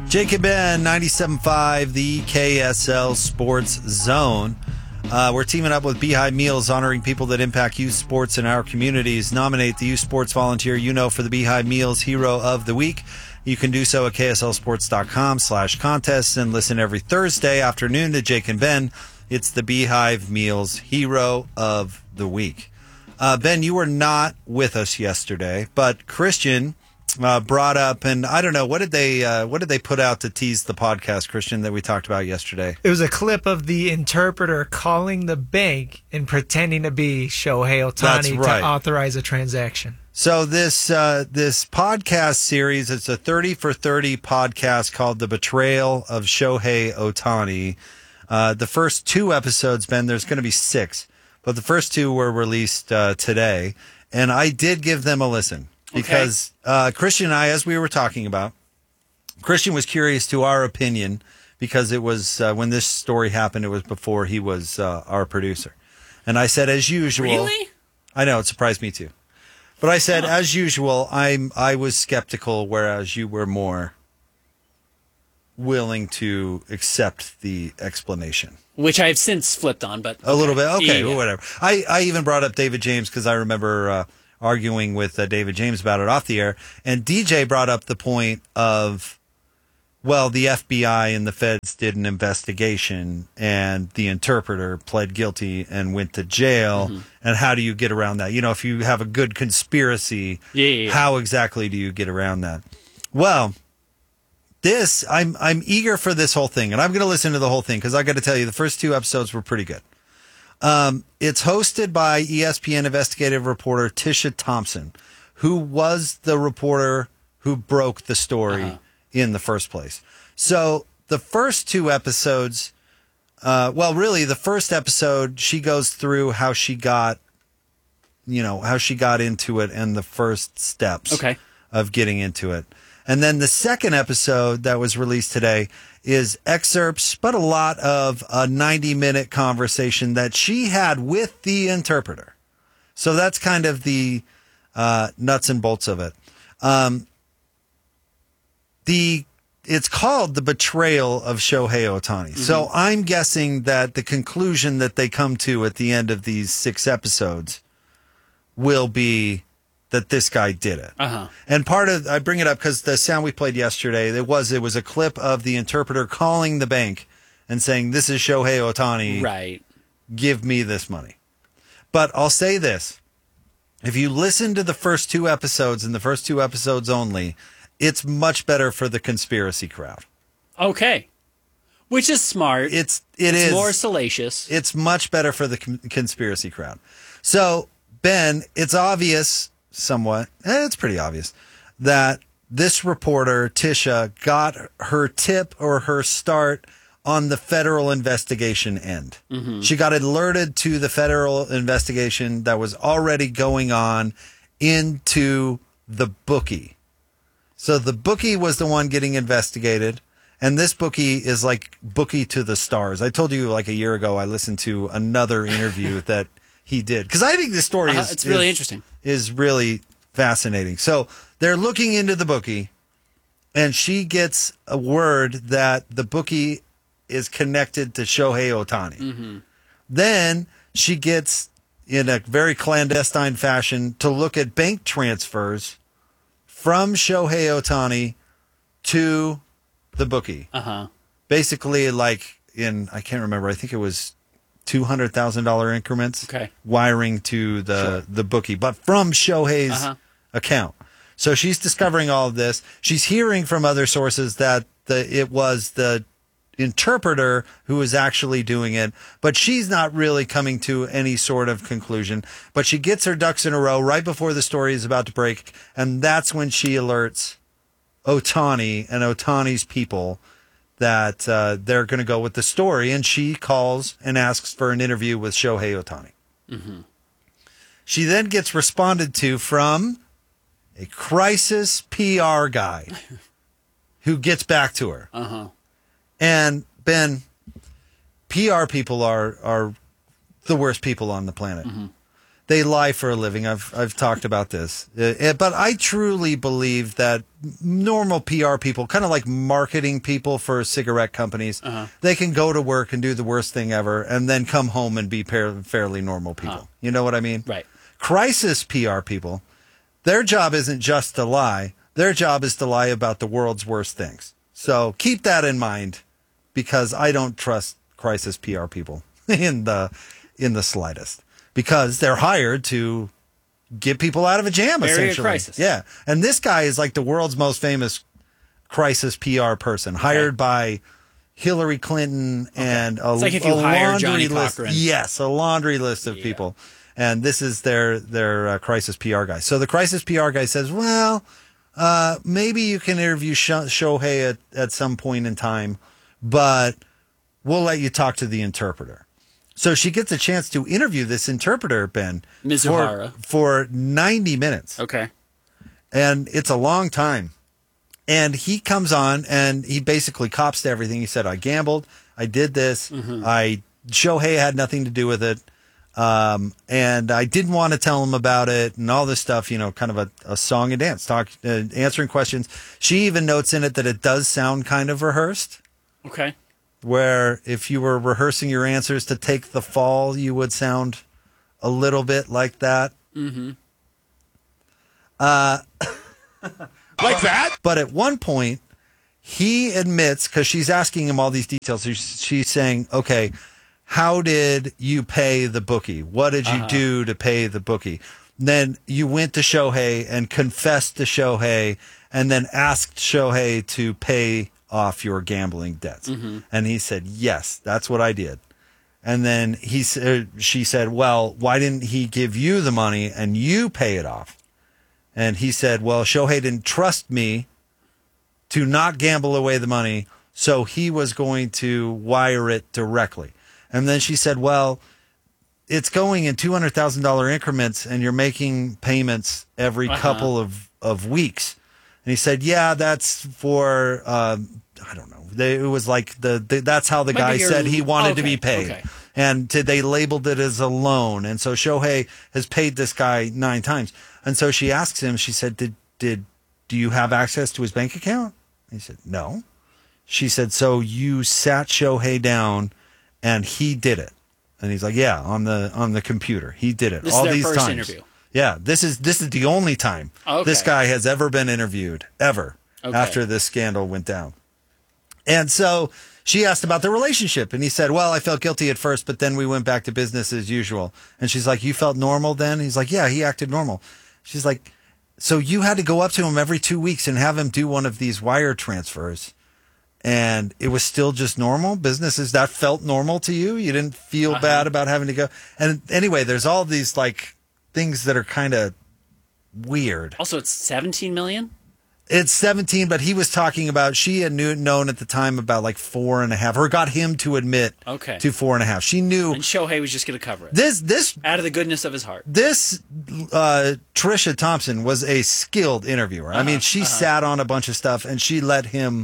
Jake and Ben, 97.5, the KSL Sports Zone. We're teaming up with Beehive Meals, honoring people that impact youth sports in our communities. Nominate the youth sports volunteer you know for the Beehive Meals Hero of the Week. You can do so at kslsports.com/contests and listen every Thursday afternoon to Jake and Ben. It's the Beehive Meals Hero of the Week. Ben, you were not with us yesterday, but Christian brought up, and I don't know, what did they put out to tease the podcast, Christian, that we talked about yesterday? It was a clip of the interpreter calling the bank and pretending to be Shohei Ohtani to authorize a transaction. So this podcast series, it's a 30 for 30 podcast called The Betrayal of Shohei Ohtani. The first 2 episodes, Ben, there's going to be 6, but the first 2 were released today, and I did give them a listen. Because Christian and I, as we were talking about, Christian was curious to our opinion because it was when this story happened, it was before he was our producer. And I said, as usual. Really? I know, it surprised me too. But I said, as usual, I was skeptical, whereas you were more willing to accept the explanation. Which I've since flipped on, but... A little bit? Okay, yeah. Whatever. I even brought up David James because I remember... arguing with David James about it off the air. And DJ brought up the point of, well, the FBI and the feds did an investigation and the interpreter pled guilty and went to jail. Mm-hmm. And how do you get around that? You know, if you have a good conspiracy, how exactly do you get around that? Well, I'm eager for this whole thing, and I'm going to listen to the whole thing because I got to tell you, the first 2 episodes were pretty good. It's hosted by ESPN investigative reporter Tisha Thompson, who was the reporter who broke the story in the first place. So the first 2 episodes, really the first episode, she goes through how she got into it and the first steps of getting into it. And then the second episode that was released today is excerpts, but a lot of a 90-minute conversation that she had with the interpreter. So that's kind of the nuts and bolts of it. It's called The Betrayal of Shohei Ohtani. Mm-hmm. So I'm guessing that the conclusion that they come to at the end of these 6 episodes will be that this guy did it. And I bring it up because the sound we played yesterday, it was a clip of the interpreter calling the bank and saying, this is Shohei Ohtani. Right. Give me this money. But I'll say this. If you listen to the first 2 episodes and the first 2 episodes only, it's much better for the conspiracy crowd. Okay. Which is smart. It is more salacious. It's much better for the conspiracy crowd. So, Ben, it's obvious... somewhat, it's pretty obvious that this reporter, Tisha, got her tip or her start on the federal investigation end. Mm-hmm. She got alerted to the federal investigation that was already going on into the bookie. So the bookie was the one getting investigated, and this bookie is like bookie to the stars. I told you like a year ago I listened to another interview that he did because I think this story it's really interesting. Is really fascinating. So they're looking into the bookie, and she gets a word that the bookie is connected to Shohei Ohtani. Mm-hmm. Then she gets, in a very clandestine fashion, to look at bank transfers from Shohei Ohtani to the bookie. Basically, like I can't remember, I think it was $200,000 increments wiring to the bookie, but from Shohei's account. So she's discovering all of this. She's hearing from other sources that it was the interpreter who was actually doing it, but she's not really coming to any sort of conclusion. But she gets her ducks in a row right before the story is about to break, and that's when she alerts Ohtani and Ohtani's people that they're going to go with the story, and she calls and asks for an interview with Shohei Ohtani. Mm-hmm. She then gets responded to from a crisis PR guy who gets back to her. And Ben, PR people are the worst people on the planet. Mm-hmm. They lie for a living. I've talked about this. But I truly believe that normal PR people, kind of like marketing people for cigarette companies, they can go to work and do the worst thing ever and then come home and be fairly normal people. You know what I mean? Right. Crisis PR people, their job isn't just to lie. Their job is to lie about the world's worst things. So keep that in mind, because I don't trust crisis PR people in the slightest, because they're hired to get people out of a jam, Bury a essentially. crisis. Yeah. And this guy is like the world's most famous crisis PR person, hired by Hillary Clinton and It's like if you hire Johnny list. Cochran. Yes, a laundry list of people. And this is their crisis PR guy. So the crisis PR guy says, well, maybe you can interview Shohei at some point in time, but we'll let you talk to the interpreter. So she gets a chance to interview this interpreter, Ben, Mizuhara, for 90 minutes. Okay. And it's a long time. And he comes on and he basically cops to everything. He said, I gambled. I did this. Shohei had nothing to do with it. And I didn't want to tell him about it and all this stuff, kind of a song and dance, answering questions. She even notes in it that it does sound kind of rehearsed. Okay. Where if you were rehearsing your answers to take the fall, you would sound a little bit like that. Like that? But at one point, he admits, because she's asking him all these details, she's saying, okay, how did you pay the bookie? What did you do to pay the bookie? Then you went to Shohei and confessed to Shohei and then asked Shohei to pay off your gambling debts. And he said, yes, that's what I did. And then she said, well, why didn't he give you the money and you pay it off? And he said, well, Shohei didn't trust me to not gamble away the money, so he was going to wire it directly. And then she said, well, it's going in $200,000 increments and you're making payments every couple of weeks. And he said, yeah, that's for, I don't know. It was like that's how the guy said he wanted to be paid. Okay. And they labeled it as a loan. And so Shohei has paid this guy 9 times. And so she asks him, she said, do you have access to his bank account? And he said, no. She said, so you sat Shohei down and he did it. And he's like, yeah, on the computer. He did it This all is their these first times. interview. Yeah, this is the only time this guy has ever been interviewed, ever, after this scandal went down. And so she asked about the relationship, and he said, well, I felt guilty at first, but then we went back to business as usual. And she's like, you felt normal then? He's like, yeah, he acted normal. She's like, so you had to go up to him every 2 weeks and have him do one of these wire transfers, and it was still just normal? Businesses, that felt normal to you? You didn't feel bad about having to go? And anyway, there's all these like things that are kind of weird. Also, it's 17 million? It's 17, but he was talking about, she had known at the time about like 4.5, or got him to admit to 4.5. She knew. And Shohei was just going to cover it. This out of the goodness of his heart. This Trisha Thompson was a skilled interviewer. I mean, she sat on a bunch of stuff and she let him.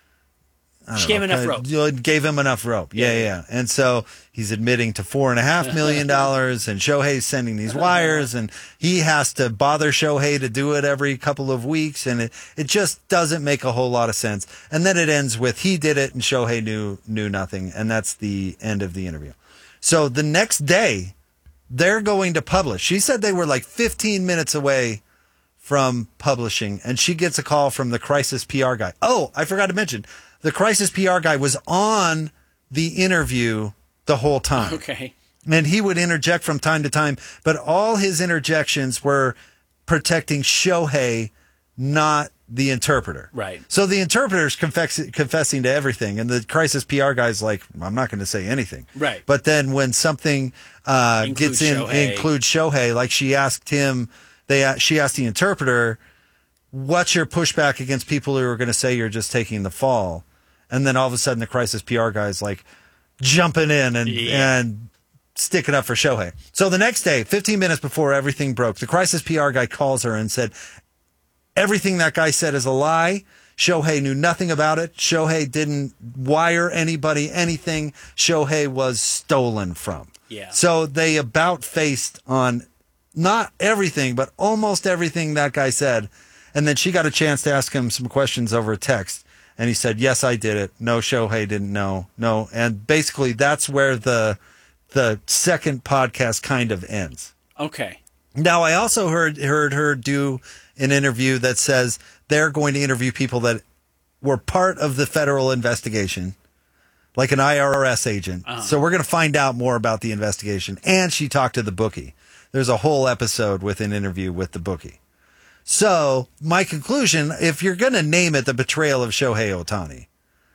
She gave him enough rope. Gave him enough rope. Yeah. And so he's admitting to $4.5 million, and Shohei's sending these wires, and he has to bother Shohei to do it every couple of weeks, and it just doesn't make a whole lot of sense. And then it ends with he did it, and Shohei knew nothing, and that's the end of the interview. So the next day, they're going to publish. She said they were like 15 minutes away from publishing, and she gets a call from the crisis PR guy. Oh, I forgot to mention. The crisis PR guy was on the interview the whole time. Okay. And he would interject from time to time, but all his interjections were protecting Shohei, not the interpreter. Right. So the interpreter's confessing to everything, and the crisis PR guy's like, I'm not going to say anything. Right. But then when something includes Shohei, like she asked him, she asked the interpreter, what's your pushback against people who are going to say you're just taking the fall? And then all of a sudden the crisis PR guy's like jumping in and sticking up for Shohei. So the next day, 15 minutes before everything broke, the crisis PR guy calls her and said, everything that guy said is a lie. Shohei knew nothing about it. Shohei didn't wire anybody anything. Shohei was stolen from. Yeah. So they about faced on not everything, but almost everything that guy said. And then she got a chance to ask him some questions over text. And he said, yes, I did it. No, Shohei didn't know. No. And basically that's where the second podcast kind of ends. Okay. Now, I also heard her do an interview that says they're going to interview people that were part of the federal investigation, like an IRS agent. Uh-huh. So we're going to find out more about the investigation. And she talked to the bookie. There's a whole episode with an interview with the bookie. So my conclusion, if you're going to name it the betrayal of Shohei Ohtani,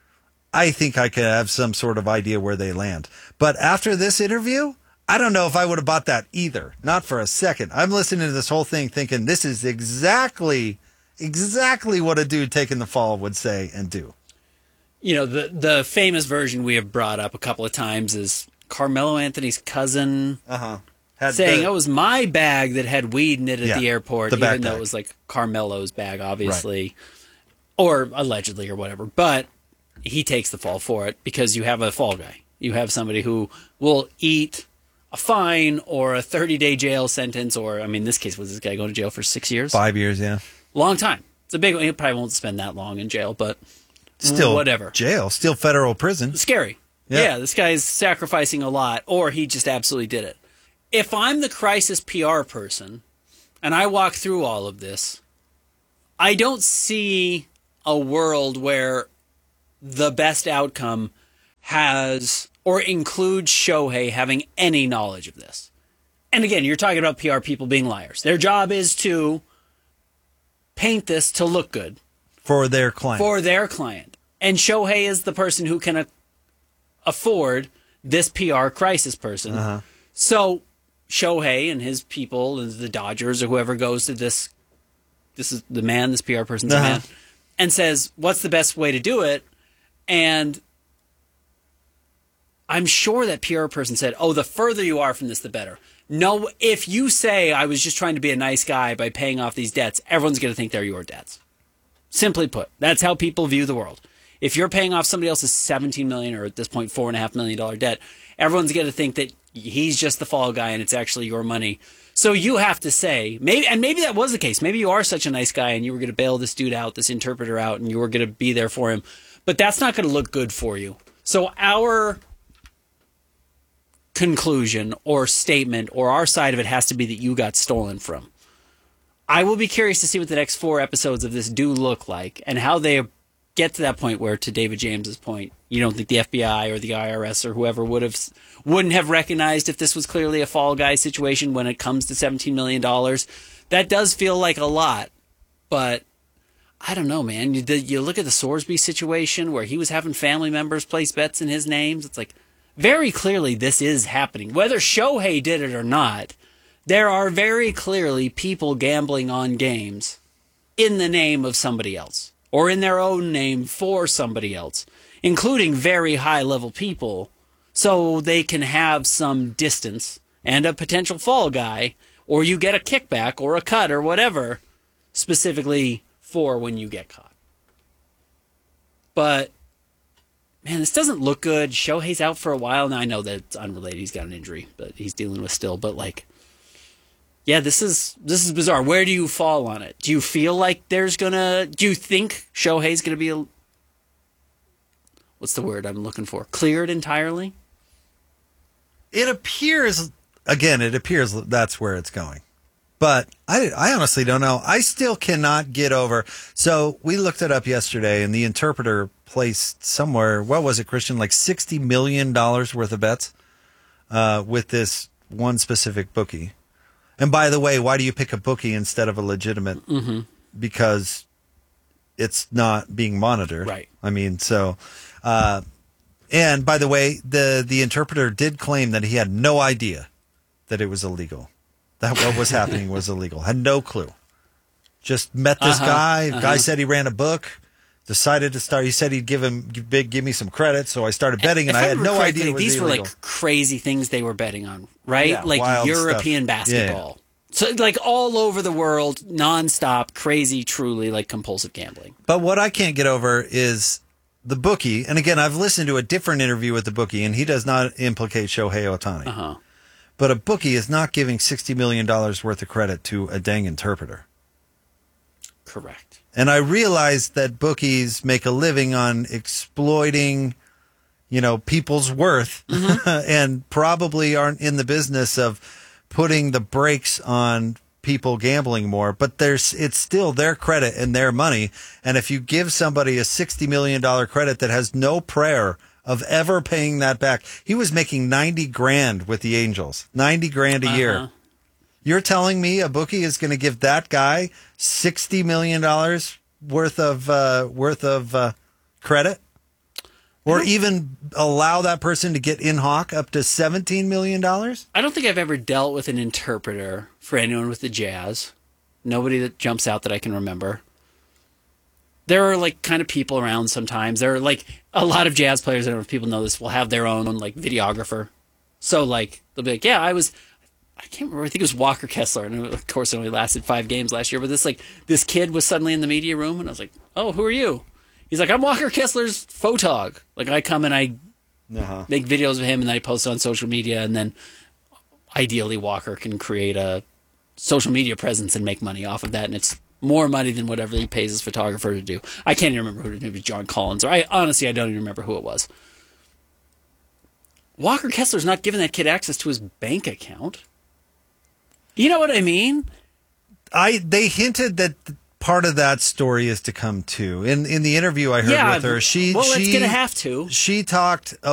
I think I could have some sort of idea where they land. But after this interview, I don't know if I would have bought that either. Not for a second. I'm listening to this whole thing thinking this is exactly what a dude taking the fall would say and do. You know, the famous version we have brought up a couple of times is Carmelo Anthony's cousin saying it was my bag that had weed in it at the airport, even though it was like Carmelo's bag, obviously, right. Or allegedly or whatever. But he takes the fall for it because you have a fall guy. You have somebody who will eat a fine or a 30-day jail sentence, or, I mean, in this case, was this guy going to jail for 6 years? 5 years, yeah. Long time. It's a big one. He probably won't spend that long in jail, but still whatever. Jail, still federal prison. Scary. Yeah, this guy's sacrificing a lot, or he just absolutely did it. If I'm the crisis PR person and I walk through all of this, I don't see a world where the best outcome has or includes Shohei having any knowledge of this. And again, you're talking about PR people being liars. Their job is to paint this to look good. For their client. And Shohei is the person who can afford this PR crisis person. Uh-huh. So Shohei and his people, and the Dodgers or whoever goes to this is the man, this PR person's the man, and says, what's the best way to do it? And I'm sure that PR person said, oh, the further you are from this, the better. No, if you say I was just trying to be a nice guy by paying off these debts, everyone's going to think they're your debts. Simply put, that's how people view the world. If you're paying off somebody else's $17 million or at this point $4.5 million debt, everyone's going to think that he's just the fall guy and it's actually your money. So you have to say, maybe that was the case. Maybe you are such a nice guy and you were going to bail this dude out, this interpreter out, and you were going to be there for him. But that's not going to look good for you. So our conclusion or statement or our side of it has to be that you got stolen from. I will be curious to see what the next 4 episodes of this do look like and how they get to that point where, to David James's point, you don't think the FBI or the IRS or whoever wouldn't have recognized if this was clearly a fall guy situation when it comes to $17 million. That does feel like a lot, but I don't know, man. You look at the Sorsby situation where he was having family members place bets in his names. It's like, very clearly this is happening. Whether Shohei did it or not, there are very clearly people gambling on games in the name of somebody else or in their own name for somebody else, including very high-level people, so they can have some distance and a potential fall guy, or you get a kickback or a cut or whatever, specifically for when you get caught. But man, this doesn't look good. Shohei's out for a while now. I know that it's unrelated. He's got an injury, but he's dealing with still. But like, yeah, this is bizarre. Where do you fall on it? Do you feel like do you think Shohei's gonna be what's the word I'm looking for? Cleared entirely? It appears that's where it's going. But I honestly don't know. I still cannot get over. So we looked it up yesterday, and the interpreter placed somewhere, what was it, Christian, like $60 million worth of bets with this one specific bookie. And by the way, why do you pick a bookie instead of a legitimate? Mm-hmm. Because it's not being monitored. Right. I mean, so... and by the way, the interpreter did claim that he had no idea that it was illegal. That what was happening was illegal. Had no clue. Just met this guy. Guy said he ran a book. Decided to start. He said he'd give me some credit. So I started betting, and I had no idea it was these illegal. Were like crazy things they were betting on, right? Yeah, like European basketball. Yeah. So like all over the world, nonstop, crazy, truly like compulsive gambling. But what I can't get over is the bookie. And again, I've listened to a different interview with the bookie, and he does not implicate Shohei Ohtani. But a bookie is not giving $60 million worth of credit to a dang interpreter. Correct. And I realize that bookies make a living on exploiting, people's worth and probably aren't in the business of putting the brakes on people gambling more, but it's still their credit and their money. And if you give somebody a $60 million credit that has no prayer of ever paying that back, he was making $90,000 with the Angels, $90,000 a year. You're telling me a bookie is going to give that guy $60 million worth of credit? Or even allow that person to get in hawk up to $17 million? I don't think I've ever dealt with an interpreter for anyone with the Jazz. Nobody that jumps out that I can remember. There are kind of people around sometimes. There are a lot of Jazz players, I don't know if people know this, will have their own videographer. So they'll be like, yeah, I can't remember. I think it was Walker Kessler, and of course it only lasted 5 games last year. But this kid was suddenly in the media room, and I was like, oh, who are you? He's like, I'm Walker Kessler's photog. I come and I make videos of him, and then I post it on social media, and then ideally Walker can create a social media presence and make money off of that, and it's more money than whatever he pays his photographer to do. I can't even remember who it was. Maybe John Collins, or honestly I don't even remember who it was. Walker Kessler's not giving that kid access to his bank account. You know what I mean? They hinted that part of that story is to come too. In the interview I heard with her, it's going to have to. She talked